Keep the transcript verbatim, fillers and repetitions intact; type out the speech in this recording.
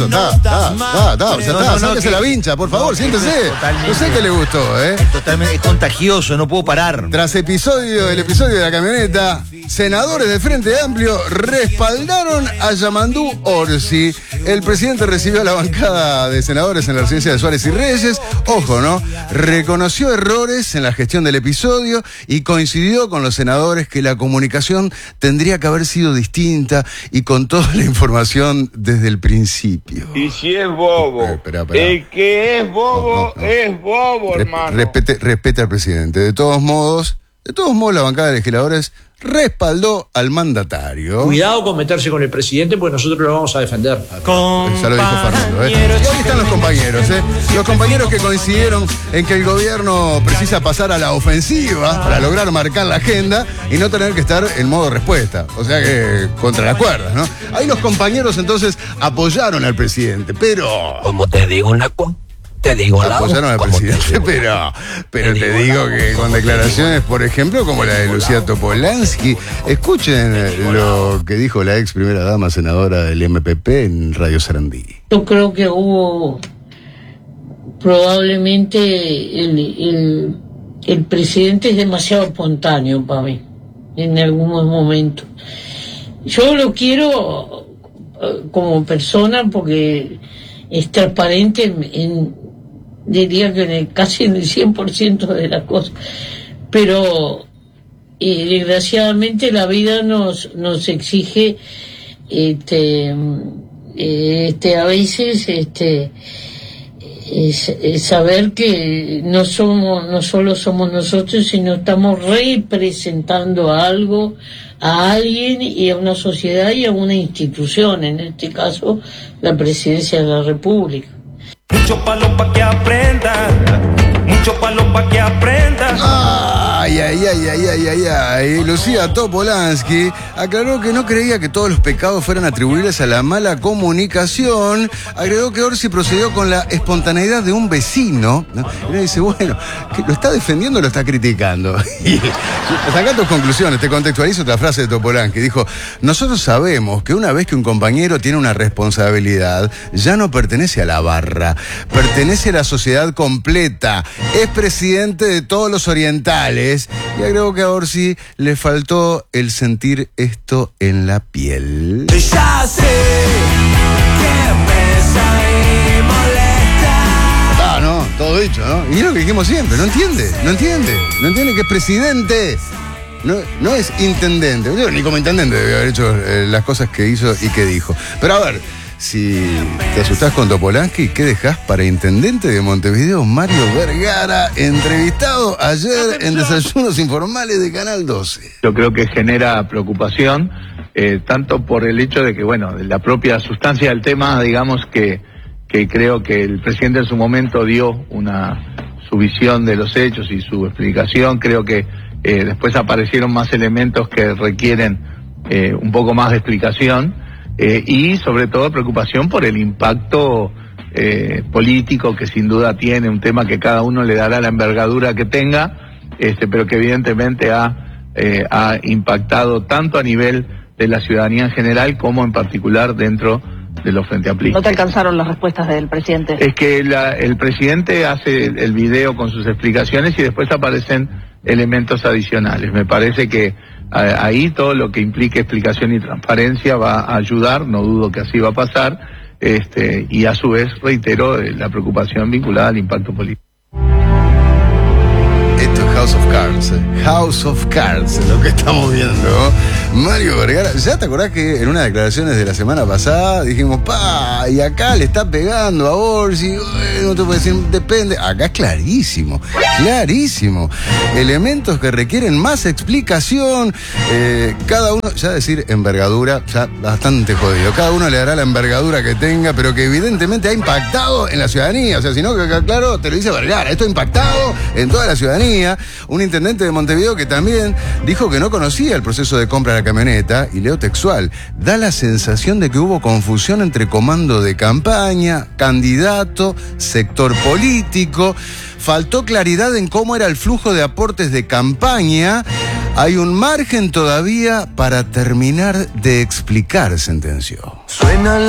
Da, da, da, da, ya está, sáquese la vincha, por favor, siéntese. Yo sé que le gustó, ¿eh? Es totalmente es contagioso, no puedo parar. Tras episodio, el episodio de la camioneta, senadores del Frente Amplio respaldaron a Yamandú Orsi. El presidente recibió a la bancada de senadores en la residencia de Suárez y Reyes. Ojo, ¿no? Reconoció errores en la gestión del episodio y coincidió con los senadores que la comunicación tendría que haber sido distinta y con toda la información desde el principio. Y si es bobo, Eh, espera, espera. el que es bobo, No, no, no. es bobo, Re- hermano. Respete, respete al presidente. De todos modos, de todos modos, la bancada de legisladores respaldó al mandatario. Cuidado con meterse con el presidente, porque nosotros lo vamos a defender. Ya lo dijo Fernando, ¿eh? Y ahí están los compañeros, ¿eh? Los compañeros que coincidieron en que el gobierno precisa pasar a la ofensiva para lograr marcar la agenda y no tener que estar en modo respuesta. O sea que contra las cuerdas, ¿no? Ahí los compañeros entonces apoyaron al presidente, pero... Como te digo una cosa, te digo la Apoyaron al como te presidente, digo. pero, pero Te te digo digo la- que con declaraciones, por ejemplo, como la de Lucía Topolansky, escuchen lo que dijo la ex primera dama senadora del M P P en Radio Sarandí. Yo creo que hubo probablemente el, el, el presidente es demasiado espontáneo para mí en algunos momentos. Yo lo quiero eh, como persona porque es transparente en, en- diría que en el, casi en el cien por ciento de las cosas, pero eh, desgraciadamente la vida nos nos exige este eh, este a veces este es, es saber que no somos no solo somos nosotros, sino estamos representando a algo, a alguien y a una sociedad y a una institución, en este caso la Presidencia de la República. Mucho palo pa' que aprenda, mucho palo pa' que aprenda. Ay, ay, ay, ay, ay, ay, ay. Lucía Topolansky aclaró que no creía que todos los pecados fueran atribuibles a la mala comunicación. Agregó que Orsi procedió con la espontaneidad de un vecino, ¿no? Y uno dice, bueno, ¿que ¿lo está defendiendo o lo está criticando? Y saca tus conclusiones. Te contextualizo otra frase de Topolansky. Dijo, nosotros sabemos que una vez que un compañero tiene una responsabilidad, ya no pertenece a la barra, pertenece a la sociedad completa. Es presidente de todos los orientales. Y agregó que a Orsi le faltó el sentir esto en la piel. Ya sé que pesa y molesta. Ah, no, todo dicho, ¿no? Y es lo que dijimos siempre, no entiende, no entiende, no entiende que es presidente. No, no es intendente. Yo ni como intendente debe haber hecho eh, las cosas que hizo y que dijo. Pero a ver, si te asustás con Topolansky, ¿qué dejás para intendente de Montevideo, Mario Vergara, entrevistado ayer en Desayunos Informales de Canal doce? Yo creo que genera preocupación, eh, tanto por el hecho de que, bueno, de la propia sustancia del tema, digamos que, que creo que el presidente en su momento dio una su visión de los hechos y su explicación. Creo que eh, después aparecieron más elementos que requieren eh, un poco más de explicación. Eh, y sobre todo preocupación por el impacto eh, político que sin duda tiene, un tema que cada uno le dará la envergadura que tenga, este, pero que evidentemente ha, eh, ha impactado tanto a nivel de la ciudadanía en general como en particular dentro de los Frente Amplio. ¿No te alcanzaron las respuestas del presidente? Es que la, el presidente hace el, el video con sus explicaciones y después aparecen elementos adicionales. Me parece que a, ahí todo lo que implique explicación y transparencia va a ayudar, no dudo que así va a pasar, este, y a su vez reitero eh, la preocupación vinculada al impacto político. Esto es House of Cards, eh. House of Cards, es lo que estamos viendo. Mario Vergara, ¿ya te acordás que en unas declaraciones de la semana pasada dijimos, pa, y acá le está pegando a Orsi, no te puedo decir, depende? Acá es clarísimo, clarísimo. Elementos que requieren más explicación, eh, cada uno, ya decir envergadura, ya bastante jodido, cada uno le dará la envergadura que tenga, pero que evidentemente ha impactado en la ciudadanía, o sea, si no, que acá, claro, te lo dice Vergara, esto ha impactado en toda la ciudadanía. Un intendente de Montevideo que también dijo que no conocía el proceso de compra de la camioneta, y leo textual, da la sensación de que hubo confusión entre comando de campaña, candidato, sector político, faltó claridad en cómo era el flujo de aportes de campaña, hay un margen todavía para terminar de explicar, sentenció. Suena la